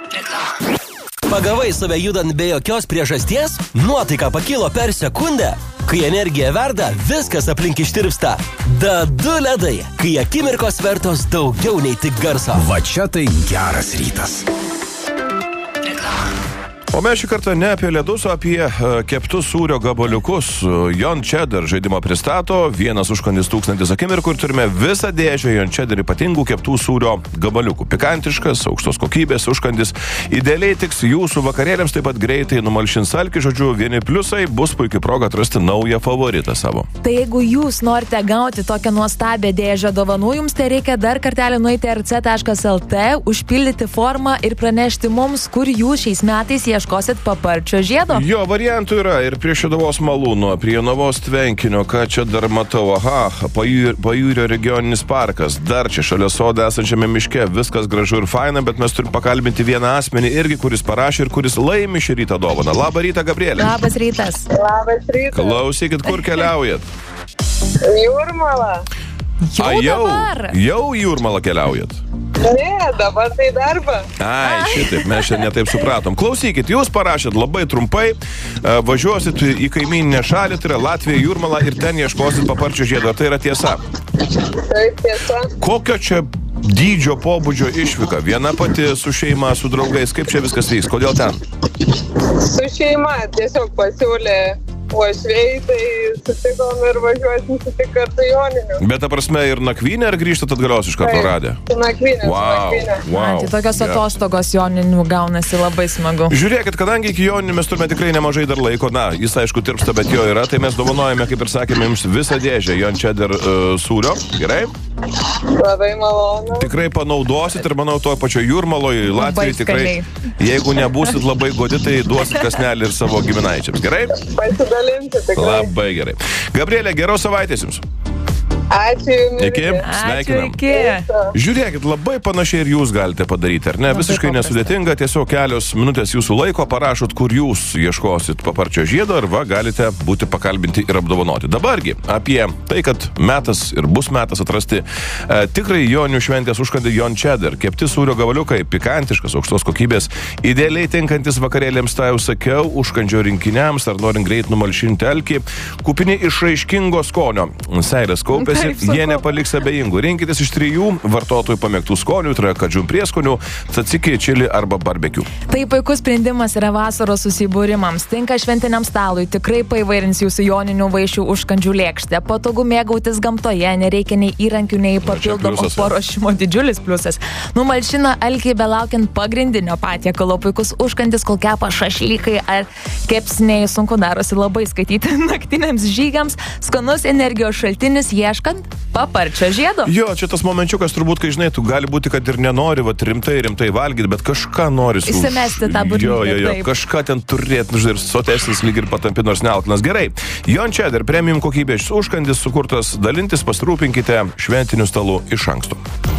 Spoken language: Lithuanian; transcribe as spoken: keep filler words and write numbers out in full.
Pagavai save judant be jokios priežasties? Nuotaika pakilo per sekundę? Kai energija verda, viskas aplink ištirpsta. Da du ledai, kai akimirkos vertos daugiau nei tik garso. Va čia tai geras rytas. O mes šį kartą ne apie ledus, o apie uh, keptus sūrio gabaliukus. Jon Cheddar žaidimą pristato, vienas užkandis tūkstantis akimirkų ir turime visą dėžę Jon Cheddar ypatingų keptų sūrio gabaliukų. Pikantiškas, aukštos kokybės užkandis. Idealiai tiks jūsų vakarėliams, taip pat greitai numalšins alkį. Žodžiu, vieni pliusai, bus puikiai proga atrasti naują favoritą savo. Tai jeigu jūs norite gauti tokią nuostabią dėžę dovanų, jums tai reikia dar kartelį nueiti er ce taškas el te, užpildyti formą ir pranešti mums, kur jūs šiais metais ieškote. Ieškosit paparčio žiedo? Jo, variantų yra ir prie Šeduvos malūno, prie Jonavos tvenkinio, ką čia dar matau, aha, Pajūrio, Pajūrio regioninis parkas, dar čia šalia sodo esančiame miške, viskas gražu ir faina, bet mes turim pakalbinti vieną asmenį irgi, kuris parašė ir kuris laimi šį rytą dovaną. Labą rytą, Gabrielė. Labas rytas. Labas rytas. Klausykit, kur keliaujat? Jūrmala. Jau, A, jau dabar? Jau Jūrmala keliaujat? Ne, dabar tai darbą. Ai, šitaip, mes čia netaip supratom. Klausykit, jūs parašėt labai trumpai, važiuosit į kaimyninę šalį, tai yra Latvija, Jūrmala ir ten ieškosit paparčio žiedo. Ar tai yra tiesa? Taip, tiesa. Kokio čia dydžio pobūdžio išvyka? Viena pati su šeima, su draugais, kaip čia viskas vyks? Kodėl ten? Su šeima tiesiog pasiūlė uošviai, tai sutikom ir važiuosim sutik kartu Joninių. Bet ta prasme ir nakvynė, ar grįžtat atgalios iš karto radę? Su nakvynė, wow, su nakvynė. Wow, tai tokios yeah. atostogos Joninių gaunasi labai smagu. Žiūrėkit, kadangi iki Joninių mes turime tikrai nemažai dar laiko, na, jis aišku tirpsta, bet jo yra, tai mes dovanojame, kaip ir sakėme, jums visą dėžę Jon Cheddar uh, sūrio, gerai? Labai malonu. Tikrai panaudosit ir manau to pačio Jūrmaloj, Latvijai tikrai, jeigu nebūsit labai godi, tai duosit kasnelį ir savo giminaičiams, gerai? Pasidalinti tikrai. Labai gerai. Gabrielė, geros savaitės jums. Ačiū jums. Iki, sveikinam. Ačiū, iki. Žiūrėkit, labai panašiai ir jūs galite padaryti, ar ne? Labai Visiškai paprasta. nesudėtinga, tiesiog kelios minutės jūsų laiko, parašot, kur jūs ieškosit paparčio žiedo ir va, galite būti pakalbinti ir apdovanoti. Dabargi, apie tai, kad metas ir bus metas atrasti e, tikrai Joninių šventės užkandį Jon Cheddar, kepti sūrio gabaliukai, pikantiškas, aukštos kokybės, idealiai tinkantis vakarėlėms, tai jau sakiau, užkandžio rinkiniams, ar norint greit numalšinti alkį, kupini išraiškingo skonio. Seilės kaupėsi, jie nepaliks abejingų. Rinkitės iš trijų vartotojų pamėgtų skonių, tai yra kadžių prieskonių, tzatziki, čili arba barbecue. Tai puikus sprendimas yra vasaros susibūrimams. Tinka šventiniam stalui, tikrai paįvairins jūsų Joninių vaišių užkandžių lėkštę. Patogu mėgautis gamtoje, nereikia nei įrankių, nei papildomų paruošimo, didžiulis pliusas. Numalšina alkį belaukiant pagrindinio patiekalo, puikus užkandis, kol kepa šašlykai ar kepsniai, sunku darosi labai skaityti naktiniams žygiams, skanus energijos šaltinis ieškant paparčio žiedo. Jo, čia tas momenčiukas turbūt, kai žinai, tu gali būti, kad ir nenori, va, rimtai, rimtai valgyti, bet kažką nori su... Įsimesti tą burnytę. Jo, jo, jo, taip. kažką ten turėt, nu, žinai, ir sotesnis lyg ir patampi nors nealkanas. Gerai, Jon Cheddar premium kokybės užkandis sukurtas, dalintis, pasirūpinkite šventiniu stalu iš anksto.